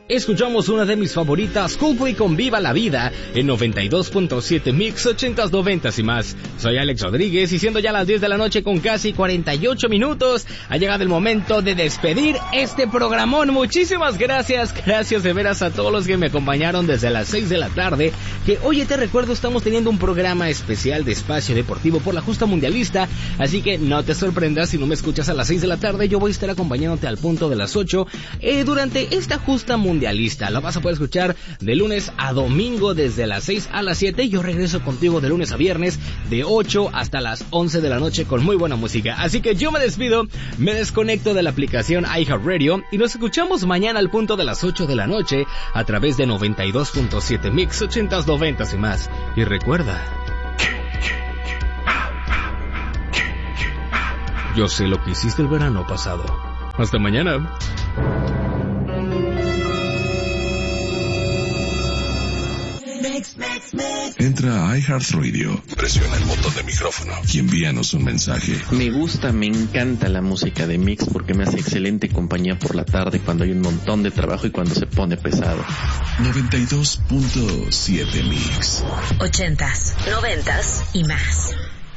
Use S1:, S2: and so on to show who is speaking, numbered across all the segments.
S1: escuchamos una de mis favoritas, Coldplay con Viva la Vida, en 92.7 Mix, 80s, 90s y más. Soy Alex Rodríguez y siendo ya las 10 de la noche con casi 48 minutos, ha llegado el momento de despedir este programón. Muchísimas gracias de veras a todos los que me acompañaron desde las 6 de la tarde, que oye, te recuerdo, estamos teniendo un programa especial de Espacio Deportivo por la justa mundialista, así que no te sorprendas si no me escuchas a las 6 de la tarde, yo voy a estar acompañándote al punto de las 8 durante esta justa mundialista. La vas a poder escuchar de lunes a domingo desde las 6 a las 7. Yo regreso contigo de lunes a viernes de 8 hasta las 11 de la noche con muy buena música. Así que yo me despido, me desconecto de la aplicación iHeartRadio y nos escuchamos mañana al punto de las 8 de la noche a través de 92.7 Mix, 80s, 90s y más. Y recuerda, yo sé lo que hiciste el verano pasado. Hasta mañana.
S2: Entra a iHeartRadio, presiona el botón de micrófono y envíanos un mensaje.
S3: Me gusta, me encanta la música de Mix porque me hace excelente compañía por la tarde cuando hay un montón de trabajo y cuando se pone pesado.
S2: 92.7 Mix.
S4: 80s, 90s y más.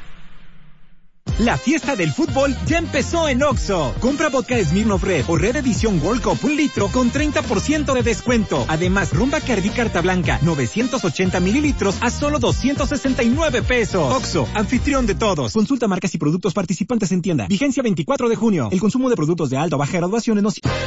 S5: La fiesta del fútbol ya empezó en Oxxo. Compra vodka Smirnoff Red o Red Edición World Cup 1 litro con 30% de descuento. Además, Rum Bacardí Carta Blanca 980 mililitros a solo 269 pesos. Oxxo, anfitrión de todos. Consulta marcas y productos participantes en tienda. Vigencia 24 de junio. El consumo de productos de alta o baja graduación no...